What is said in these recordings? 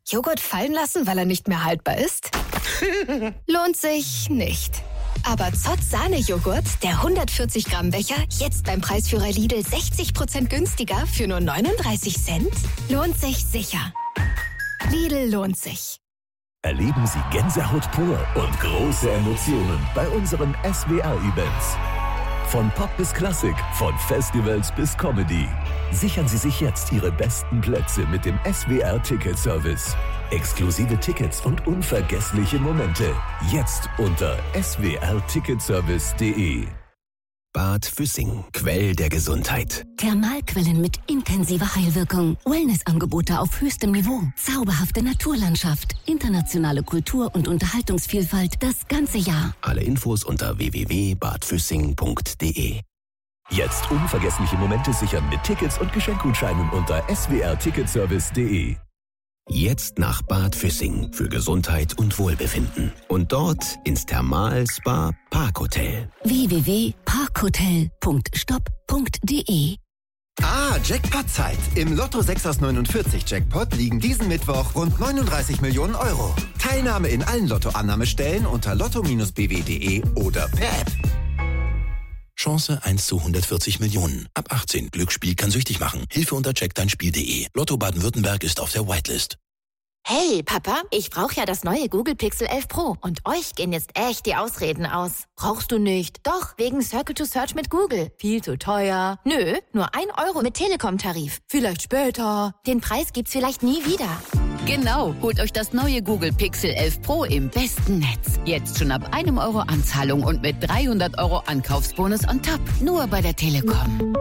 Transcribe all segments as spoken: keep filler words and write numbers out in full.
Joghurt fallen lassen, weil er nicht mehr haltbar ist? Lohnt sich nicht. Aber Zott Sahne-Joghurt, der hundertvierzig Gramm Becher, jetzt beim Preisführer Lidl sechzig Prozent günstiger für nur neununddreißig Cent? Lohnt sich sicher. Lidl lohnt sich. Erleben Sie Gänsehaut pur und große Emotionen bei unseren S W R-Events. Von Pop bis Klassik, von Festivals bis Comedy. Sichern Sie sich jetzt Ihre besten Plätze mit dem S W R-Ticket-Service. Exklusive Tickets und unvergessliche Momente. Jetzt unter s w r ticketservice punkt d e. Bad Füssing, Quell der Gesundheit. Thermalquellen mit intensiver Heilwirkung. Wellnessangebote auf höchstem Niveau. Zauberhafte Naturlandschaft. Internationale Kultur- und Unterhaltungsvielfalt das ganze Jahr. Alle Infos unter w w w punkt bad füssing punkt d e. Jetzt unvergessliche Momente sichern mit Tickets und Geschenkgutscheinen unter s w r ticketservice punkt d e. Jetzt nach Bad Füssing für Gesundheit und Wohlbefinden. Und dort ins Thermal-Spa Parkhotel. w w w punkt parkhotel punkt stopp punkt d e. Ah, Jackpot-Zeit. Im Lotto sechs aus neunundvierzig Jackpot liegen diesen Mittwoch rund neununddreißig Millionen Euro. Teilnahme in allen Lottoannahmestellen unter lotto Bindestrich b w punkt d e oder per App. Chance eins zu hundertvierzig Millionen. Ab achtzehn. Glücksspiel kann süchtig machen. Hilfe unter check dein spiel punkt d e. Lotto Baden-Württemberg ist auf der Whitelist. Hey, Papa, ich brauche ja das neue Google Pixel elf Pro. Und euch gehen jetzt echt die Ausreden aus. Brauchst du nicht? Doch, wegen Circle to Search mit Google. Viel zu teuer. Nö, nur ein Euro mit Telekom-Tarif. Vielleicht später. Den Preis gibt's vielleicht nie wieder. Genau, holt euch das neue Google Pixel elf Pro im besten Netz. Jetzt schon ab einem Euro Anzahlung und mit dreihundert Euro Ankaufsbonus on top. Nur bei der Telekom.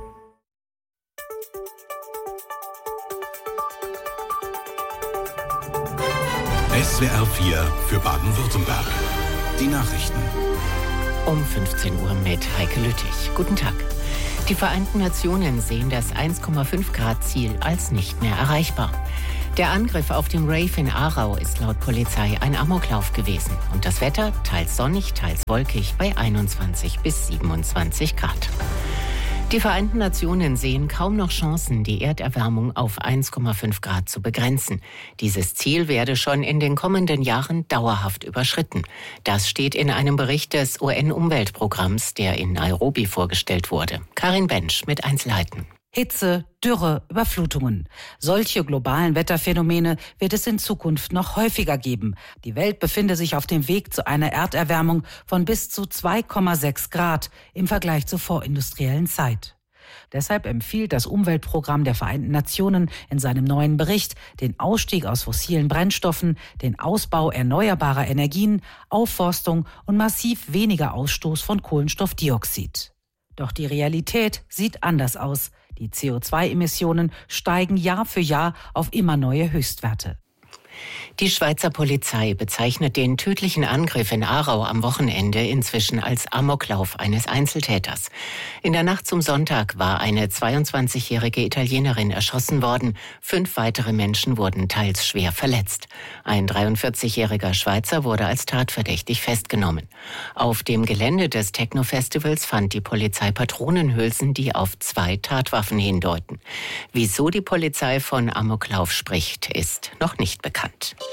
S W R vier für Baden-Württemberg. Die Nachrichten. Um fünfzehn Uhr mit Heike Lüttich. Guten Tag. Die Vereinten Nationen sehen das eins Komma fünf Grad Ziel als nicht mehr erreichbar. Der Angriff auf den Rave in Aarau ist laut Polizei ein Amoklauf gewesen. Und das Wetter teils sonnig, teils wolkig bei einundzwanzig bis siebenundzwanzig Grad. Die Vereinten Nationen sehen kaum noch Chancen, die Erderwärmung auf eins Komma fünf Grad zu begrenzen. Dieses Ziel werde schon in den kommenden Jahren dauerhaft überschritten. Das steht in einem Bericht des U N-Umweltprogramms, der in Nairobi vorgestellt wurde. Karin Bensch mit Einzelheiten. Hitze, Dürre, Überflutungen. Solche globalen Wetterphänomene wird es in Zukunft noch häufiger geben. Die Welt befinde sich auf dem Weg zu einer Erderwärmung von bis zu zwei Komma sechs Grad im Vergleich zur vorindustriellen Zeit. Deshalb empfiehlt das Umweltprogramm der Vereinten Nationen in seinem neuen Bericht den Ausstieg aus fossilen Brennstoffen, den Ausbau erneuerbarer Energien, Aufforstung und massiv weniger Ausstoß von Kohlenstoffdioxid. Doch die Realität sieht anders aus. Die C O zwei Emissionen steigen Jahr für Jahr auf immer neue Höchstwerte. Die Schweizer Polizei bezeichnet den tödlichen Angriff in Aarau am Wochenende inzwischen als Amoklauf eines Einzeltäters. In der Nacht zum Sonntag war eine zweiundzwanzigjährige Italienerin erschossen worden. Fünf weitere Menschen wurden teils schwer verletzt. Ein dreiundvierzigjähriger Schweizer wurde als tatverdächtig festgenommen. Auf dem Gelände des Techno-Festivals fand die Polizei Patronenhülsen, die auf zwei Tatwaffen hindeuten. Wieso die Polizei von Amoklauf spricht, ist noch nicht bekannt.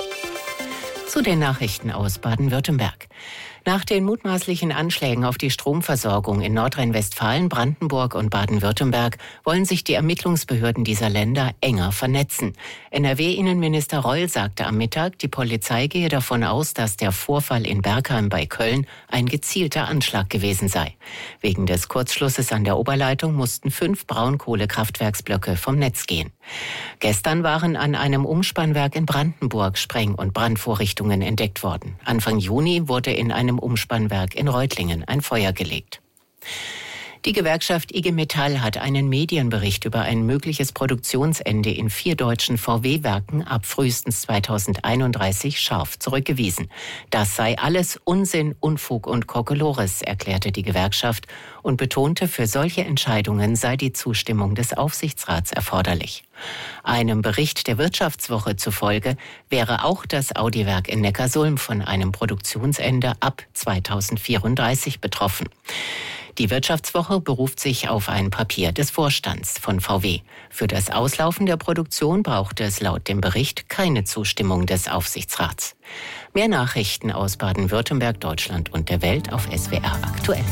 Zu den Nachrichten aus Baden-Württemberg. Nach den mutmaßlichen Anschlägen auf die Stromversorgung in Nordrhein-Westfalen, Brandenburg und Baden-Württemberg wollen sich die Ermittlungsbehörden dieser Länder enger vernetzen. N R W-Innenminister Reul sagte am Mittag, die Polizei gehe davon aus, dass der Vorfall in Bergheim bei Köln ein gezielter Anschlag gewesen sei. Wegen des Kurzschlusses an der Oberleitung mussten fünf Braunkohlekraftwerksblöcke vom Netz gehen. Gestern waren an einem Umspannwerk in Brandenburg Spreng- und Brandvorrichtungen entdeckt worden. Anfang Juni wurde in einem Umspannwerk in Reutlingen ein Feuer gelegt. Die Gewerkschaft I G Metall hat einen Medienbericht über ein mögliches Produktionsende in vier deutschen V W-Werken ab frühestens zweitausendeinunddreißig scharf zurückgewiesen. Das sei alles Unsinn, Unfug und Kokolores, erklärte die Gewerkschaft und betonte, für solche Entscheidungen sei die Zustimmung des Aufsichtsrats erforderlich. Einem Bericht der Wirtschaftswoche zufolge wäre auch das Audi-Werk in Neckarsulm von einem Produktionsende ab zweitausendvierunddreißig betroffen. Die Wirtschaftswoche beruft sich auf ein Papier des Vorstands von V W. Für das Auslaufen der Produktion brauchte es laut dem Bericht keine Zustimmung des Aufsichtsrats. Mehr Nachrichten aus Baden-Württemberg, Deutschland und der Welt auf S W R aktuell.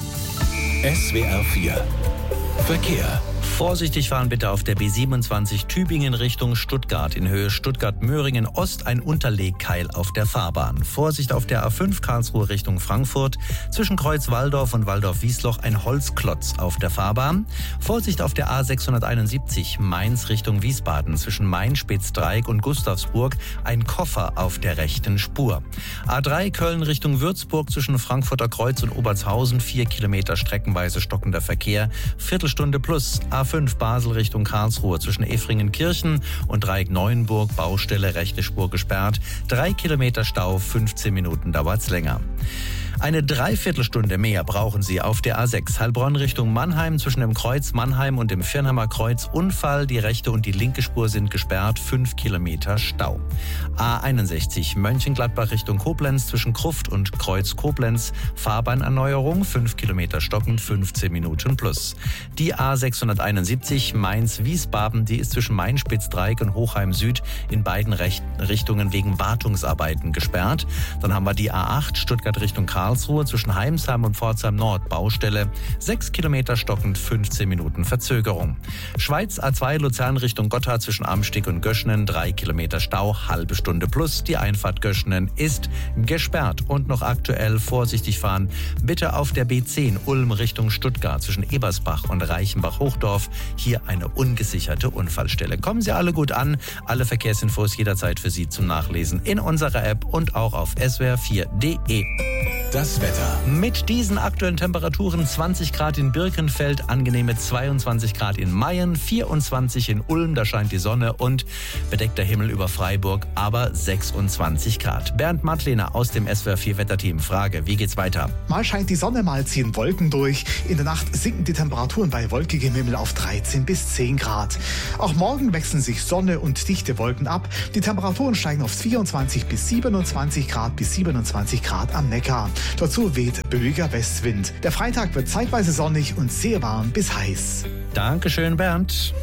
S W R vier Verkehr. Vorsichtig fahren bitte auf der B siebenundzwanzig Tübingen Richtung Stuttgart. In Höhe Stuttgart-Möhringen Ost ein Unterlegkeil auf der Fahrbahn. Vorsicht auf der A fünf Karlsruhe Richtung Frankfurt. Zwischen Kreuz Walldorf und Walldorf-Wiesloch ein Holzklotz auf der Fahrbahn. Vorsicht auf der A sechshunderteinundsiebzig Mainz Richtung Wiesbaden. Zwischen Main-Spitzdreieck und Gustavsburg ein Koffer auf der rechten Spur. A drei Köln Richtung Würzburg zwischen Frankfurter Kreuz und Obertshausen. Vier Kilometer streckenweise stockender Verkehr. Viertelstunde plus. A fünf Basel Richtung Karlsruhe zwischen Efringenkirchen und Dreieck Neuenburg, Baustelle, rechte Spur gesperrt. Drei Kilometer Stau, fünfzehn Minuten dauert's länger. Eine Dreiviertelstunde mehr brauchen Sie auf der A sechs Heilbronn Richtung Mannheim zwischen dem Kreuz Mannheim und dem Firnheimer Kreuz. Unfall, die rechte und die linke Spur sind gesperrt, fünf Kilometer Stau. A einundsechzig Mönchengladbach Richtung Koblenz zwischen Kruft und Kreuz Koblenz. Fahrbahnerneuerung, fünf Kilometer stockend, fünfzehn Minuten plus. Die A sechshunderteinundsiebzig Mainz-Wiesbaden, die ist zwischen Main-Spitzdreieck und Hochheim Süd in beiden Recht- Richtungen wegen Wartungsarbeiten gesperrt. Dann haben wir die A acht Stuttgart Richtung Karlsruhe zwischen Heimsheim und Pforzheim Nord, Baustelle, sechs Kilometer stockend, fünfzehn Minuten Verzögerung. Schweiz A zwei Luzern Richtung Gotthard zwischen Amstig und Göschenen, drei Kilometer Stau, halbe Stunde plus. Die Einfahrt Göschenen ist gesperrt und noch aktuell vorsichtig fahren. Bitte auf der B zehn Ulm Richtung Stuttgart zwischen Ebersbach und Reichenbach-Hochdorf. Hier eine ungesicherte Unfallstelle. Kommen Sie alle gut an. Alle Verkehrsinfos jederzeit für Sie zum Nachlesen in unserer App und auch auf S W R vier Punkt de. Das Wetter. Mit diesen aktuellen Temperaturen zwanzig Grad in Birkenfeld, angenehme zweiundzwanzig Grad in Mayen, vierundzwanzig in Ulm, da scheint die Sonne und bedeckter Himmel über Freiburg, aber sechsundzwanzig Grad. Bernd Madlener aus dem S W R vier Wetterteam. Frage, wie geht's weiter? Mal scheint die Sonne, mal ziehen Wolken durch. In der Nacht sinken die Temperaturen bei wolkigem Himmel auf dreizehn bis zehn Grad. Auch morgen wechseln sich Sonne und dichte Wolken ab. Die Temperaturen steigen auf vierundzwanzig bis siebenundzwanzig Grad bis siebenundzwanzig Grad am Neckar. Dazu weht böiger Westwind. Der Freitag wird zeitweise sonnig und sehr warm bis heiß. Dankeschön, Bernd.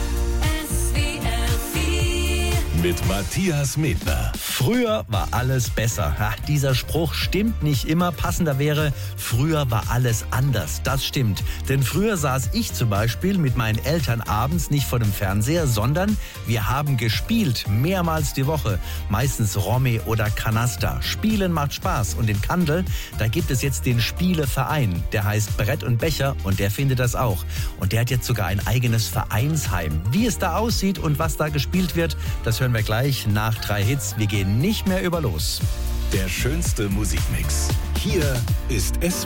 Mit Matthias Medner. Früher war alles besser. Ach, dieser Spruch stimmt nicht immer. Passender wäre, früher war alles anders. Das stimmt. Denn früher saß ich zum Beispiel mit meinen Eltern abends nicht vor dem Fernseher, sondern wir haben gespielt. Mehrmals die Woche. Meistens Romy oder Kanaster. Spielen macht Spaß. Und in Kandel, da gibt es jetzt den Spieleverein. Der heißt Brett und Becher und der findet das auch. Und der hat jetzt sogar ein eigenes Vereinsheim. Wie es da aussieht und was da gespielt wird, das hören wir gleich nach drei Hits. Wir gehen nicht mehr über los. Der schönste Musikmix. Hier ist S W R